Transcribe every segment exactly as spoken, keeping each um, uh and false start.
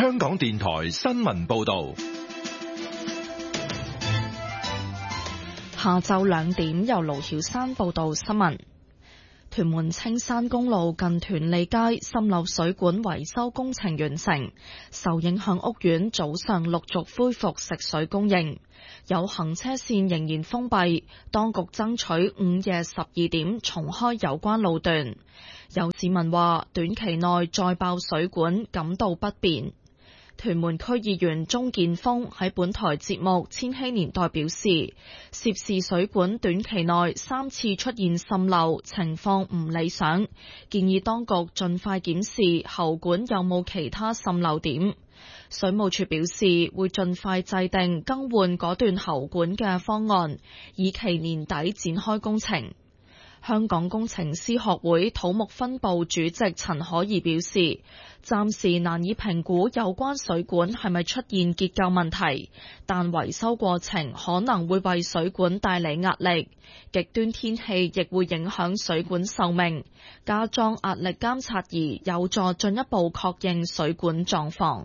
香港電台新聞報道。 下晝兩點，由盧曉山報道新聞。屯門青山公路近屯利街滲漏水管維修工程完成，受影響屋苑早上陸續恢復食水供應，有行車線仍然封閉，當局爭取午夜十二點重開有關路段。有市民話短期內再爆水管感到不便。屯門區議員鍾建峰喺本台節目《千禧年代》表示，涉事水管短期內三次出現滲漏，情況唔理想，建議當局盡快檢視喉管有冇其他滲漏點。水務署表示會盡快制定更換嗰段喉管嘅方案，以期年底展開工程。香港工程師學會土木分部主席陳可怡表示，暫時難以評估有關水管係咪出現結構問題，但維修過程可能會為水管帶嚟壓力，極端天氣亦會影響水管壽命。加裝壓力監察儀有助進一步確認水管狀況。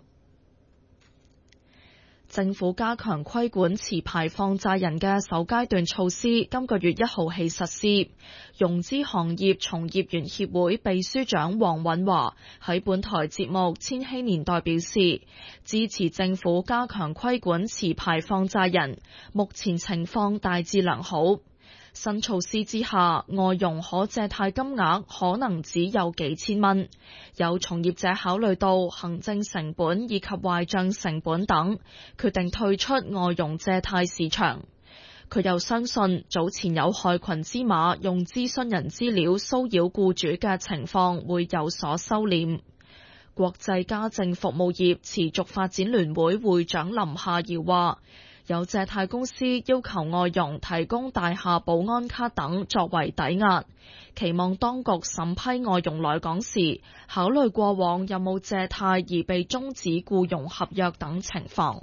政府加強規管持牌放債人嘅首階段措施，今個月一號起實施。融資行業從業員協會秘書長黃允華喺本台節目《千禧年代》表示，支持政府加強規管持牌放債人，目前情況大致良好。新措施之下，外傭可借貸金額可能只有幾千蚊。有從業者考慮到行政成本以及壞賬成本等，決定退出外傭借貸市場。佢又相信早前有害群之馬用諮詢人資料騷擾僱主嘅情況會有所收斂。國際家政服務業持續發展聯會會長林夏瑤話，有借貸公司要求外傭提供大廈保安卡等作為抵押，期望當局審批外傭來港時，考慮過往有冇借貸而被終止僱傭合約等情況。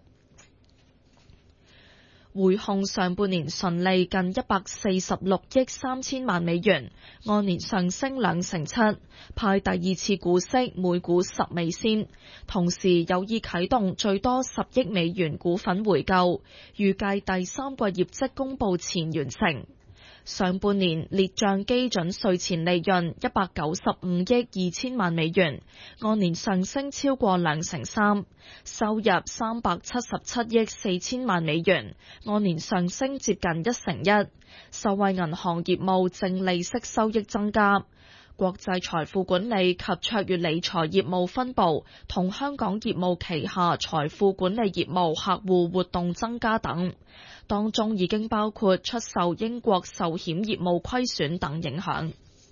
匯控上半年純利近一百四十六億三千萬美元，按年上升兩成七，派第二次股息每股十美仙，同時有意啟動最多十億美元股份回購，預計第三季業績公佈前完成。上半年列賬基準稅前利潤一百九十五億二千萬美元，按年上升超過兩成三，收入三百七十七億四千萬美元，按年上升接近一成一，受惠銀行業務淨利息收益增加。國際財富管理及卓越理財業務分部同香港業務旗下財富管理業務客戶活動增加等，當中已經包括出售英國壽險業務虧損等影響。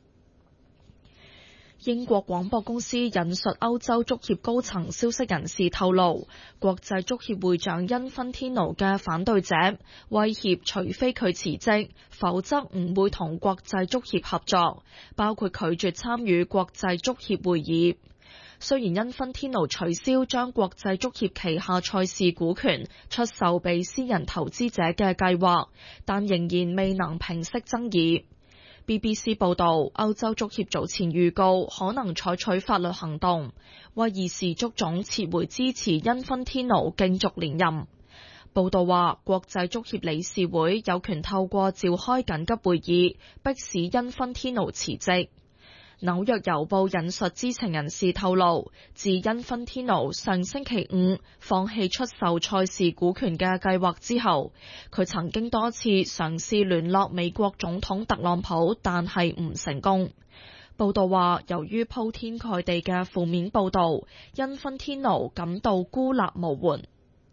英國廣播公司引述歐洲足協高層消息人士透露，國際足協會長因芬天奴嘅反對者威脅，除非佢辭職，否則唔會同國際足協合作，包括拒絕參與國際足協會議。雖然因芬天奴取消將國際足協旗下賽事股權出售俾私人投資者嘅計劃，但仍然未能平息爭議。B B C 報道，歐洲足協早前預告可能採取法律行動，威爾士足總撤回支持因芬天奴競逐連任。報道話，國際足協理事會有權透過召開緊急會議，迫使因芬天奴辭職。紐約郵報引述知情人士透露，自因芬天奴上星期五放棄出售賽事股權嘅計劃之後，佢曾經多次嘗試聯絡美國總統特朗普，但係唔成功。報道話，由於鋪天蓋地嘅負面報道，因芬天奴感到孤立無援。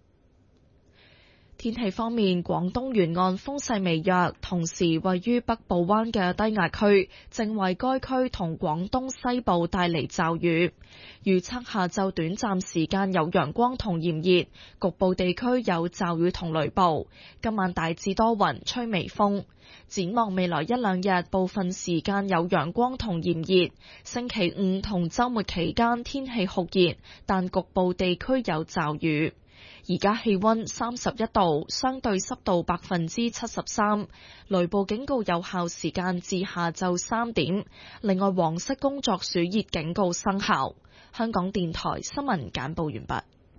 天氣方面，廣東沿岸風勢微弱，同時位於北部灣嘅低壓區正為該區同廣東西部帶嚟驟雨。預測下晝短暫時間有陽光同炎熱，局部地區有驟雨同雷暴。今晚大致多雲，吹微風。展望未來一兩日，部分時間有陽光同炎熱。星期五同週末期間天氣酷熱，但局部地區有驟雨。而家氣溫三十一度，相對濕度百分之七十三，雷暴警告有效時間至下晝三點。另外，黃色工作暑熱警告生效。香港電台新聞簡報完畢。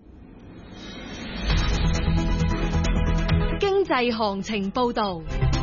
濟行情報道。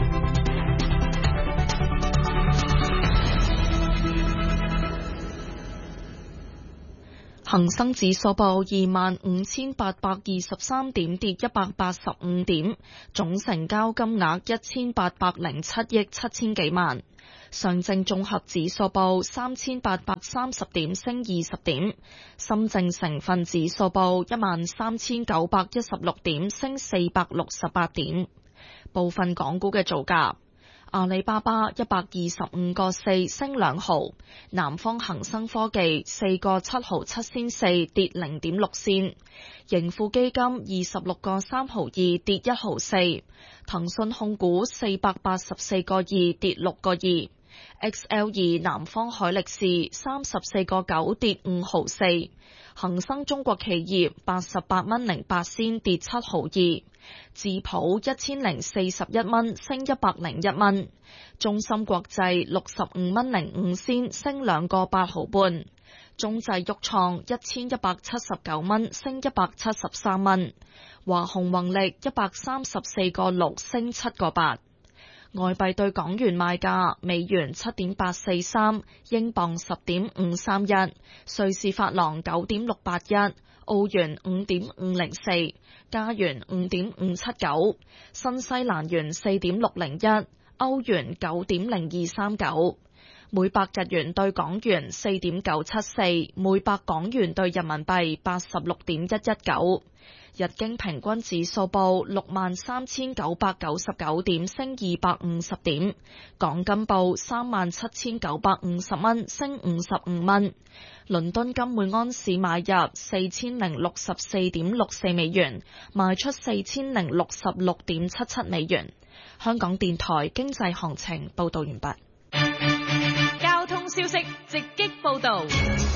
恒生指數報二萬五千八百二十三點，跌一百八十五點，總成交金額一千八百零七億七千幾萬。上證綜合指數報三千八百三十點，升二十點。深證成分指數報一萬三千九百一十六點，升四百六十八點。部分港股嘅造價。阿里巴巴一百二十五個四升兩毫，南方恒生科技四個七毫七仙四跌零點六仙，盈富基金二十六個三毫二跌一毫四，騰訊控股四百八十四個二跌六個二 ，X L 二南方海力士三十四個九跌五毫四，恒生中國企業八十八蚊零八仙跌七毫二。智普一千零四十一蚊升一百零一蚊，中芯國際六十五蚊零五仙升兩個八毫半，中製旭創一千一百七十九蚊升一百七十三蚊，華虹宏力一百三十四個六升七個八。外幣對港元賣價：美元七點八四三，英鎊十點五三一，瑞士法郎九點六八一。澳元五點五零四，加元五點五七九，新西蘭元四點六零一，歐元九點零二三九，每百日元對港元四點九七四，每百港元對人民幣八十六點一一九。日經平均指數報六萬三千九百九十九點，升二百五十點。港金報三萬七千九百五十蚊，升五十五蚊。倫敦金每安士買入四千零六十四點六四美元，賣出四千零六十六點七七美元。香港電台經濟行情報道完畢。 交通消息直擊報道。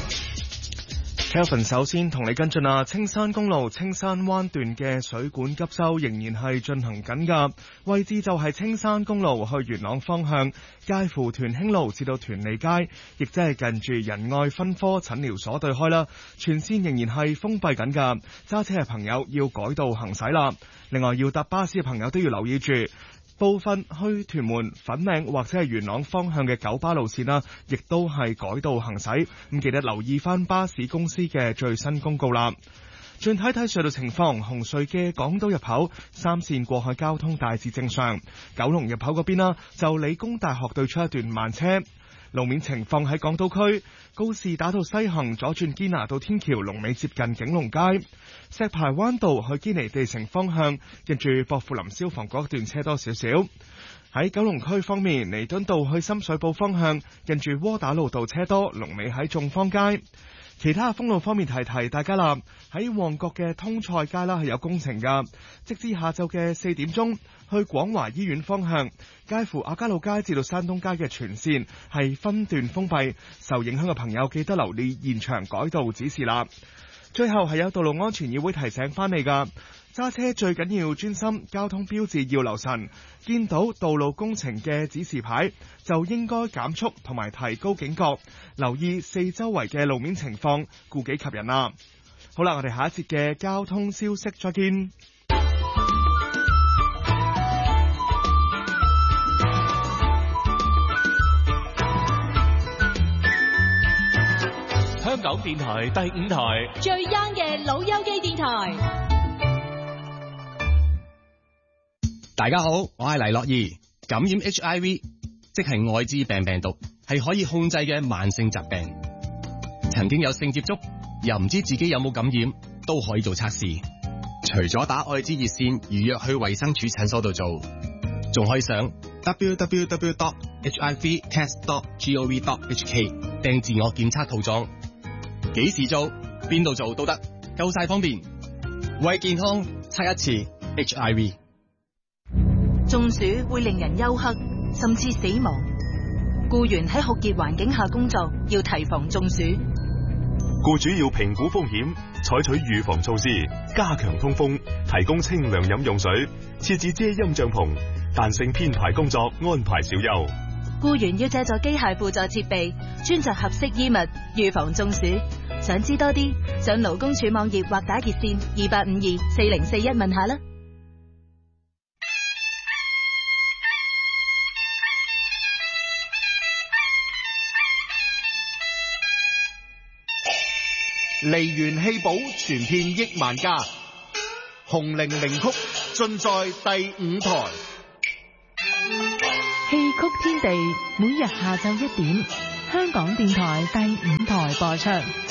Kelvin 首先同你跟進啊，青山公路青山灣段嘅水管急修仍然係進行緊㗎，位置就係青山公路去元朗方向，介乎屯興路至到屯利街，亦即係近住仁愛分科診療所對開啦，全線仍然係封閉緊㗎，揸車嘅朋友要改道行駛啦。另外要搭巴士嘅朋友都要留意住。部分去屯門、粉嶺或者係元朗方向嘅九巴路線啦，亦都係改道行駛，咁記得留意翻巴士公司嘅最新公告啦。轉睇睇隧道情況，紅隧嘅港島入口三線過海交通大致正常，九龍入口嗰邊啦，就理工大學對出一段慢車。路面情況喺港島區，告士打道西行左轉堅拿道天橋龍尾接近景隆街，石排灣道去堅尼地城方向，近住薄扶林消防局一段車多少少。喺九龍區方面，彌敦道去深水埗方向，近住窩打老道車多，龍尾喺眾坊街。其他封路方面提提大家啦，喺旺角嘅通菜街啦係有工程噶，直至下晝嘅四點鐘，去廣華醫院方向，介乎亞皆老街至到山東街嘅全線係分段封閉，受影響嘅朋友記得留意現場改道指示啦。最後係有道路安全議會提醒翻你噶，揸車最緊要專心，交通標誌要留神，見到道路工程嘅指示牌就應該減速同埋提高警覺，留意四周圍嘅路面情況，顧己及人啦。好啦，我哋下一節嘅交通消息再見。 香港電台第五台最 young 嘅老友記電台。 大家好，我係黎樂怡。感染 H I V 即係愛滋病病毒，係可以控制嘅慢性疾病。曾經有性接觸又唔知自己有冇感染，都可以做測試。除咗打愛滋熱線預約去衛生署診所度做，仲可以上 w w w dot h i v test dot gov dot h k 訂自我檢測套裝。幾時做邊度做都得，夠晒方便。為健康測一次 H I V。 中暑會令人休克甚至死亡，僱員喺酷熱環境下工作要提防中暑。 僱主要評估風險，採取預防措施，加強通風，提供清涼飲用水，設置遮陰帳篷，彈性編排工作，安排小休。 僱員要借助機械輔助設備，穿着合適衣物，預防中暑。想知多啲，上勞工處網頁或打熱線二八五二四零四一問下啦。 梨園戲寶傳遍億萬家，紅伶名曲盡在第五台。 戲曲天地每日下晝一點，香港電台第五台播出。